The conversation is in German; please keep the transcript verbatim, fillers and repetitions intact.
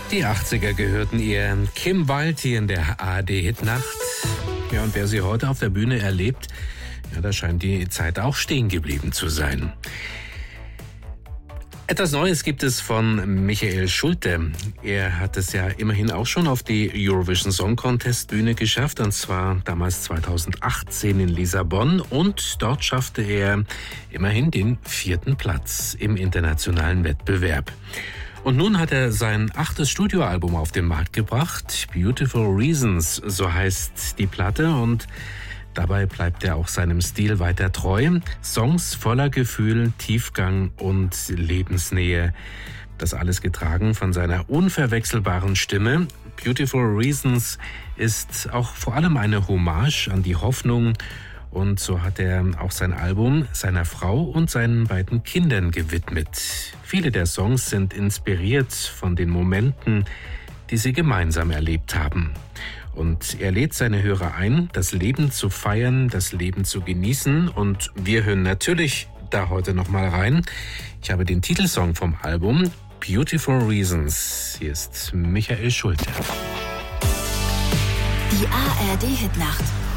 Die achtziger gehörten ihr. Kim Wilde hier in der A R D-Hitnacht. Ja, und wer sie heute auf der Bühne erlebt, ja, da scheint die Zeit auch stehen geblieben zu sein. Etwas Neues gibt es von Michael Schulte. Er hat es ja immerhin auch schon auf die Eurovision Song Contest Bühne geschafft, und zwar damals zweitausendachtzehn in Lissabon. Und dort schaffte er immerhin den vierten Platz im internationalen Wettbewerb. Und nun hat er sein achtes Studioalbum auf den Markt gebracht. Beautiful Reasons, so heißt die Platte, und dabei bleibt er auch seinem Stil weiter treu. Songs voller Gefühl, Tiefgang und Lebensnähe. Das alles getragen von seiner unverwechselbaren Stimme. Beautiful Reasons ist auch vor allem eine Hommage an die Hoffnung. Und so hat er auch sein Album seiner Frau und seinen beiden Kindern gewidmet. Viele der Songs sind inspiriert von den Momenten, die sie gemeinsam erlebt haben. Und er lädt seine Hörer ein, das Leben zu feiern, das Leben zu genießen. Und wir hören natürlich da heute noch mal rein. Ich habe den Titelsong vom Album, Beautiful Reasons. Hier ist Michael Schulte. Die A R D-Hitnacht.